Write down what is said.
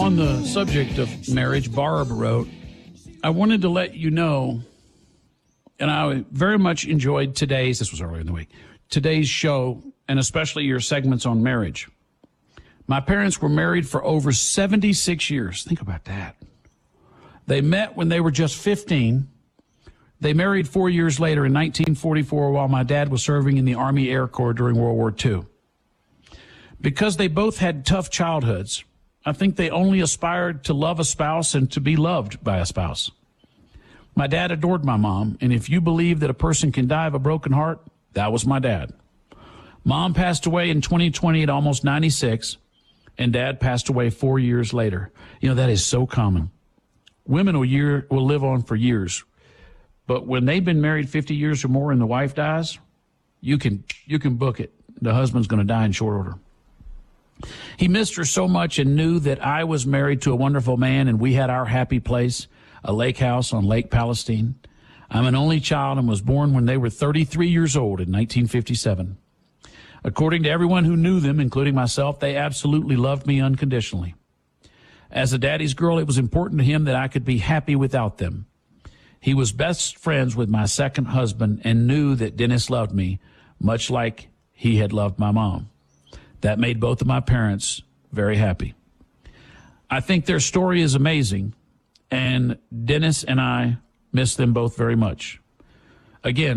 On the subject of marriage, Barb wrote, I wanted to let you know, and I very much enjoyed this was earlier in the week, today's show, and especially your segments on marriage. My parents were married for over 76 years. Think about that. They met when they were just 15. They married 4 years later in 1944 while my dad was serving in the Army Air Corps during World War II. Because they both had tough childhoods, I think they only aspired to love a spouse and to be loved by a spouse. My dad adored my mom, and if you believe that a person can die of a broken heart, that was my dad. Mom passed away in 2020 at almost 96, and Dad passed away 4 years later. You know, that is so common. Women will live on for years, but when they've been married 50 years or more and the wife dies, you can book it. The husband's going to die in short order. He missed her so much and knew that I was married to a wonderful man and we had our happy place, a lake house on Lake Palestine. I'm an only child and was born when they were 33 years old in 1957. According to everyone who knew them, including myself, they absolutely loved me unconditionally. As a daddy's girl, it was important to him that I could be happy without them. He was best friends with my second husband and knew that Dennis loved me, much like he had loved my mom. That made both of my parents very happy. I think their story is amazing, and Dennis and I miss them both very much. Again,